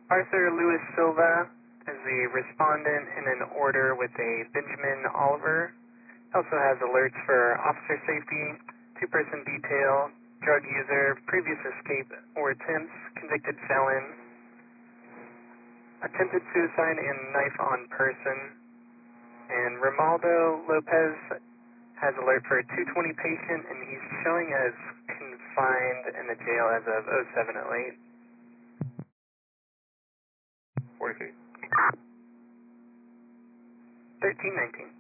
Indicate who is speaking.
Speaker 1: Arthur Louis Silva is the respondent in an order with a Benjamin Oliver. Also has alerts for officer safety, two-person detail, drug user, previous escape or attempts, convicted felon, attempted suicide and knife on person. And Romaldo Lopez has alert for a 220 patient, and he's showing as confined in the jail as of 0708.
Speaker 2: 40 feet.
Speaker 1: 1319.